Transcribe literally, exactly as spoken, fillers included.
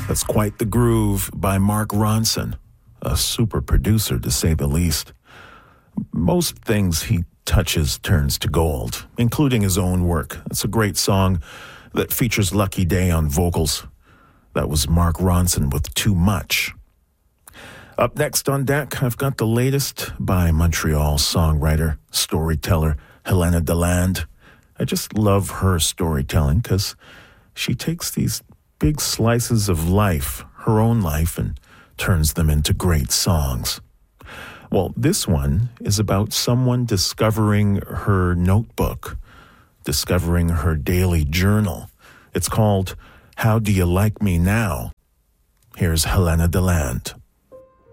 That's quite the groove by Mark Ronson, a super producer to say the least. Most things he touches turns to gold, including his own work. It's a great song that features Lucky Day on vocals. That was Mark Ronson with Too Much. Up next on deck, I've got the latest by Montreal songwriter, storyteller Helena Deland. I just love her storytelling because she takes these big slices of life, her own life, and turns them into great songs. Well, this one is about someone discovering her notebook, discovering her daily journal. It's called How Do You Like Me Now? Here's Helena Deland.